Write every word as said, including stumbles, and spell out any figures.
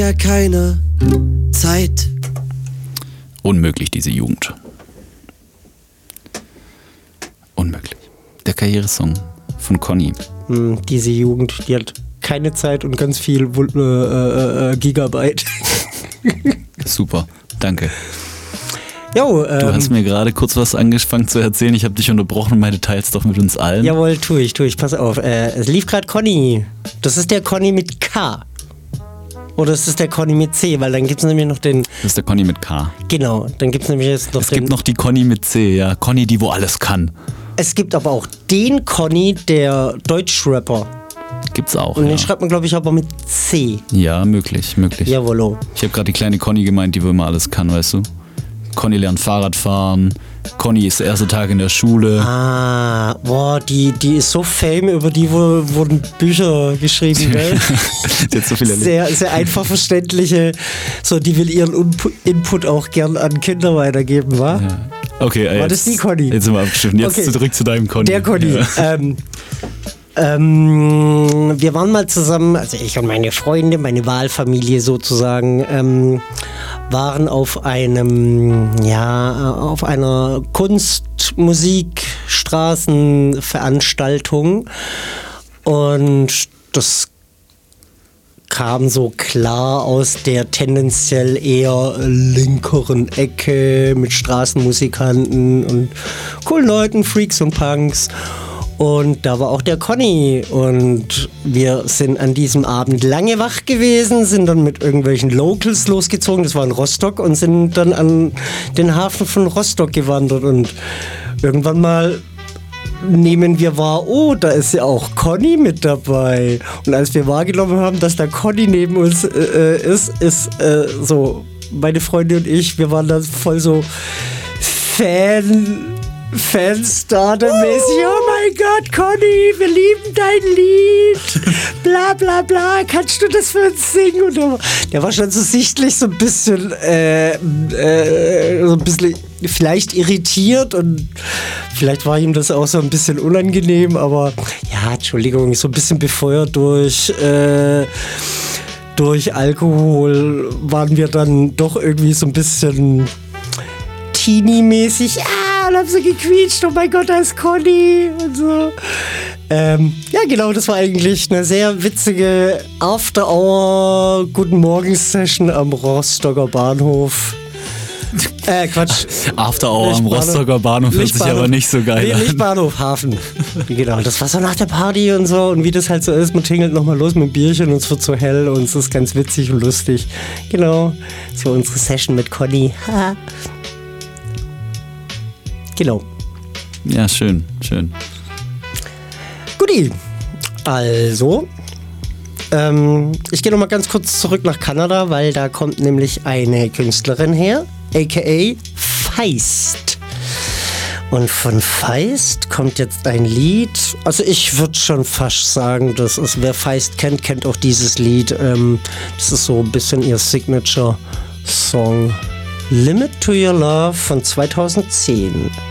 Ja, keine Zeit. Unmöglich, diese Jugend. Unmöglich. Der Karrieresong von Conny. Hm, diese Jugend, die hat keine Zeit und ganz viel äh, äh, äh, Gigabyte. Super, danke. Jo, ähm, du hast mir gerade kurz was angefangen zu erzählen. Ich habe dich unterbrochen und meine teils doch mit uns allen. Jawohl, tue ich, tue ich. Pass auf. Äh, es lief gerade Conny. Das ist der Conny mit K. Oder ist das der Conny mit C? Weil dann gibt es nämlich noch den... Das ist der Conny mit K. Genau, dann gibt es nämlich jetzt noch es den... Es gibt noch die Conny mit C, ja. Conny, die wo alles kann. Es gibt aber auch den Conny, der Deutschrapper. Gibt's auch, Und ja. den schreibt man, glaube ich, aber mit C. Ja, möglich, möglich. Jawollo. Ich habe gerade die kleine Conny gemeint, die wo immer alles kann, weißt du? Conny lernt Fahrrad fahren. Conny ist der erste Tag in der Schule. Ah, boah, die, die ist so fame, über die wurden Bücher geschrieben, gell? Die hat so viele sehr, sehr einfach verständliche, so, die will ihren Unpu- Input auch gern an Kinder weitergeben, wa? Ja. Okay, war jetzt, das die Conny? Jetzt sind wir abgestimmt. Jetzt okay. zurück zu deinem Conny. Der Conny. Ja. Ähm, ähm, wir waren mal zusammen, also ich und meine Freunde, meine Wahlfamilie sozusagen, ähm, waren auf einem, ja, auf einer Kunst-, Musik-, Straßenveranstaltung und das kam so klar aus der tendenziell eher linkeren Ecke mit Straßenmusikanten und coolen Leuten, Freaks und Punks. Und da war auch der Conny und wir sind an diesem Abend lange wach gewesen, sind dann mit irgendwelchen Locals losgezogen, das war in Rostock, und sind dann an den Hafen von Rostock gewandert und irgendwann mal nehmen wir wahr, oh, da ist ja auch Conny mit dabei. Und als wir wahrgenommen haben, dass da Conny neben uns äh, ist, ist äh, so, meine Freunde und ich, wir waren da voll so Fan... Fanstarter-mäßig, oh mein Gott, Conny, wir lieben dein Lied, bla bla bla, kannst du das für uns singen? Und der, der war schon so sichtlich so ein bisschen, äh, äh, so ein bisschen vielleicht irritiert und vielleicht war ihm das auch so ein bisschen unangenehm, aber ja, Entschuldigung, so ein bisschen befeuert durch, äh, durch Alkohol waren wir dann doch irgendwie so ein bisschen Teenie-mäßig, ah, und haben so gequietscht, oh mein Gott, da ist Conny und so. Ähm, ja, genau, das war eigentlich eine sehr witzige After-Hour-Guten-Morgen-Session am Rostocker Bahnhof. Äh, Quatsch. After-Hour am Rostocker Bahnhof hört sich aber nicht so geil nee, an. Nicht Bahnhof, Hafen. Genau, das war so nach der Party und so und wie das halt so ist, man tingelt nochmal los mit dem Bierchen und es wird so hell und es ist ganz witzig und lustig. Genau, so unsere Session mit Conny. Genau. Ja, schön, schön. Guti, also, ähm, ich gehe nochmal ganz kurz zurück nach Kanada, weil da kommt nämlich eine Künstlerin her, aka Feist. Und von Feist kommt jetzt ein Lied, also ich würde schon fast sagen, das ist, wer Feist kennt, kennt auch dieses Lied. Ähm, das ist so ein bisschen ihr Signature-Song. Limit to Your Love von zweitausendzehn.